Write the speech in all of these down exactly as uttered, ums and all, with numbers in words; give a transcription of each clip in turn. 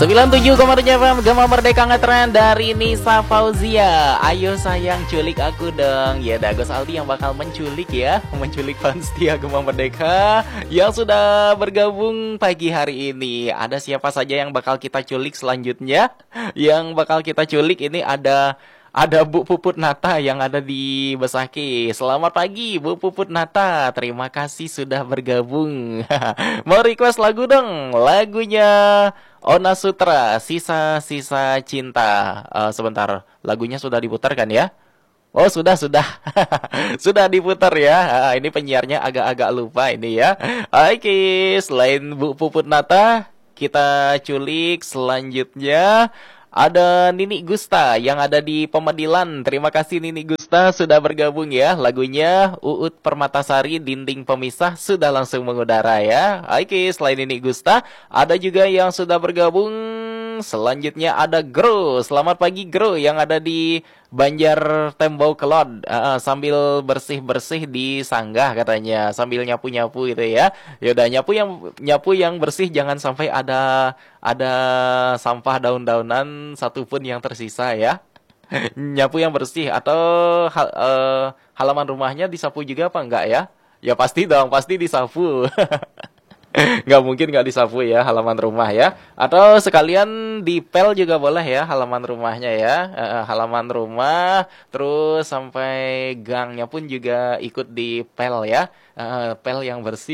sembilan puluh tujuh koma tujuh F M Gema Merdeka ngetren dari Nisa Fauzia. Ayo sayang culik aku dong. Ya Dagos Aldi yang bakal menculik ya, menculik fans setia Gema Merdeka yang sudah bergabung pagi hari ini. Ada siapa saja yang bakal kita culik selanjutnya? Yang bakal kita culik ini ada Ada Bu Puput Nata yang ada di Besaki. Selamat pagi Bu Puput Nata. Terima kasih sudah bergabung. Mau request lagu dong. Lagunya Ona Sutra, Sisa-Sisa Cinta. Eh, sebentar, lagunya sudah diputarkan ya? Oh sudah sudah sudah diputar ya. Ah, ini penyiarnya agak-agak lupa ini ya. Oke, selain Bu Puput Nata, kita culik selanjutnya. Ada Nini Gusta yang ada di Pemadilan. Terima kasih Nini Gusta sudah bergabung ya. Lagunya Uut Permatasari Dinding Pemisah sudah langsung mengudara ya. Oke, selain Nini Gusta, ada juga yang sudah bergabung. Selanjutnya ada Gro. Selamat pagi Gro yang ada di Banjar Tembau Kelod. Uh, sambil bersih-bersih di sanggah katanya, sambil nyapu-nyapu gitu ya. Yaudah, nyapu yang nyapu yang bersih, jangan sampai ada ada sampah daun-daunan satupun yang tersisa ya. Nyapu yang bersih atau hal, uh, halaman rumahnya disapu juga apa enggak ya? Ya pasti dong, pasti disapu. Nggak mungkin nggak disapu ya halaman rumah ya. Atau sekalian dipel juga boleh ya halaman rumahnya ya. Uh, halaman rumah terus sampai gangnya pun juga ikut dipel ya. Uh, pel yang bersih.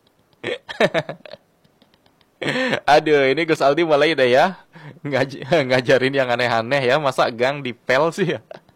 Aduh, ini Gus Aldi mulai deh ya ngaj ngajarin yang aneh-aneh ya. Masa gang dipel sih ya?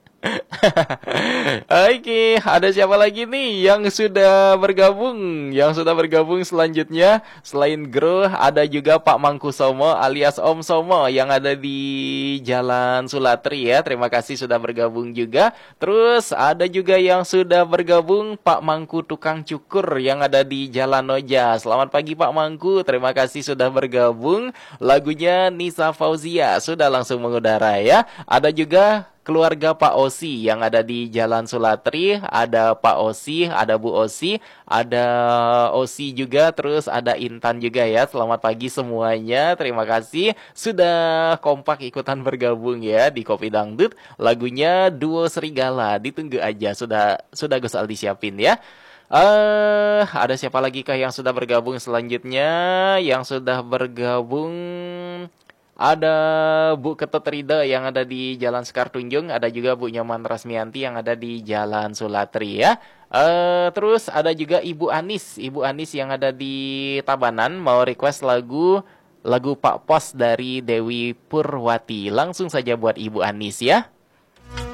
Oke, ada siapa lagi nih yang sudah bergabung? Yang sudah bergabung selanjutnya selain Gro, ada juga Pak Mangkusomo alias Om Somo yang ada di Jalan Sulatri ya. Terima kasih sudah bergabung juga. Terus ada juga yang sudah bergabung Pak Mangku Tukang Cukur yang ada di Jalan Noja. Selamat pagi Pak Mangku, terima kasih sudah bergabung. Lagunya Nisa Fauzia sudah langsung mengudara ya. Ada juga keluarga Pak Osi yang ada di Jalan Sulatri, ada Pak Osi, ada Bu Osi, ada Osi juga, terus ada Intan juga ya. Selamat pagi semuanya, terima kasih sudah kompak ikutan bergabung ya di Kopi Dangdut. Lagunya Duo Serigala, ditunggu aja, sudah sudah Gus Aldi siapin ya. Eh, uh, ada siapa lagi kah yang sudah bergabung selanjutnya? Yang sudah bergabung ada Bu Ketut Rida yang ada di Jalan Sekar Tunjung, ada juga Bu Nyoman Rasmianti yang ada di Jalan Sulatri ya. Uh, terus ada juga Ibu Anis, Ibu Anis yang ada di Tabanan mau request lagu lagu Pak Pos dari Dewi Purwati. Langsung saja buat Ibu Anis ya.